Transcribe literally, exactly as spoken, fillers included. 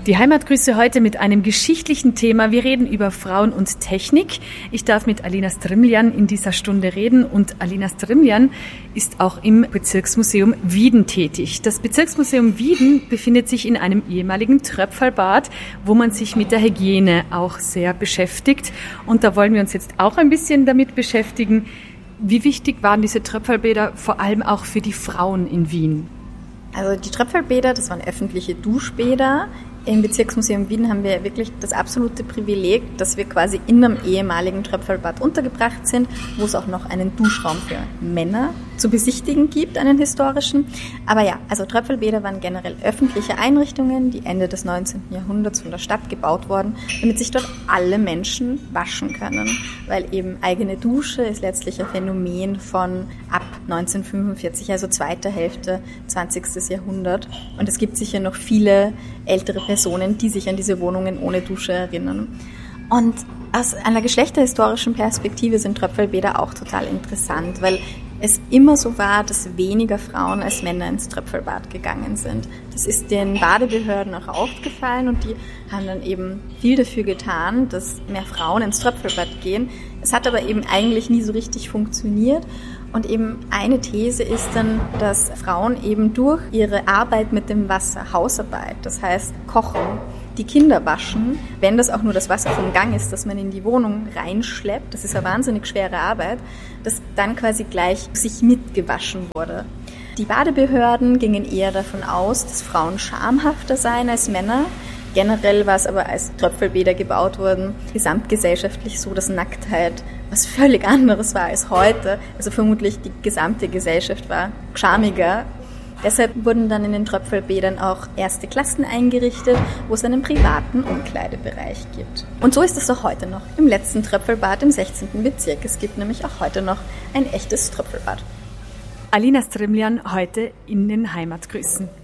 Die Heimatgrüße heute mit einem geschichtlichen Thema. Wir reden über Frauen und Technik. Ich darf mit Alina Strimljan in dieser Stunde reden und Alina Strimljan ist auch im Bezirksmuseum Wieden tätig. Das Bezirksmuseum Wieden befindet sich in einem ehemaligen Tröpfelbad, wo man sich mit der Hygiene auch sehr beschäftigt. Und da wollen wir uns jetzt auch ein bisschen damit beschäftigen. Wie wichtig waren diese Tröpfelbäder vor allem auch für die Frauen in Wien? Also die Tröpfelbäder, das waren öffentliche Duschbäder. Im Bezirksmuseum Wien haben wir wirklich das absolute Privileg, dass wir quasi in einem ehemaligen Tröpfelbad untergebracht sind, wo es auch noch einen Duschraum für Männer zu besichtigen gibt, einen historischen. Aber ja, also Tröpfelbäder waren generell öffentliche Einrichtungen, die Ende des neunzehnten Jahrhunderts von der Stadt gebaut wurden, damit sich dort alle Menschen waschen können. Weil eben eigene Dusche ist letztlich ein Phänomen von ab neunzehnhundertfünfundvierzig, also zweiter Hälfte zwanzigsten Jahrhundert. Und es gibt sicher noch viele ältere Personen, die sich an diese Wohnungen ohne Dusche erinnern. Und aus einer geschlechterhistorischen Perspektive sind Tröpfelbäder auch total interessant, weil es immer so war, dass weniger Frauen als Männer ins Tröpfelbad gegangen sind. Das ist den Badebehörden auch aufgefallen und die haben dann eben viel dafür getan, dass mehr Frauen ins Tröpfelbad gehen. Es hat aber eben eigentlich nie so richtig funktioniert. Und eben eine These ist dann, dass Frauen eben durch ihre Arbeit mit dem Wasser, Hausarbeit, das heißt Kochen, die Kinder waschen, wenn das auch nur das Wasser vom Gang ist, das man in die Wohnung reinschleppt, das ist eine wahnsinnig schwere Arbeit, dass dann quasi gleich sich mitgewaschen wurde. Die Badebehörden gingen eher davon aus, dass Frauen schamhafter seien als Männer. Generell war es aber, als Tröpfelbäder gebaut wurden, gesamtgesellschaftlich so, dass Nacktheit was völlig anderes war als heute. Also vermutlich die gesamte Gesellschaft war schamiger. Deshalb wurden dann in den Tröpfelbädern auch erste Klassen eingerichtet, wo es einen privaten Umkleidebereich gibt. Und so ist es auch heute noch im letzten Tröpfelbad im sechzehnten Bezirk. Es gibt nämlich auch heute noch ein echtes Tröpfelbad. Alina Strimljan heute in den Heimatgrüßen.